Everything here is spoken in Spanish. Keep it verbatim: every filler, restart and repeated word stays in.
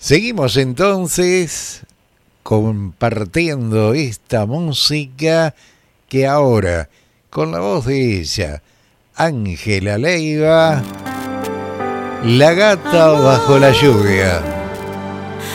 Seguimos entonces compartiendo esta música que ahora, con la voz de ella, Ángela Leiva, La gata bajo la lluvia.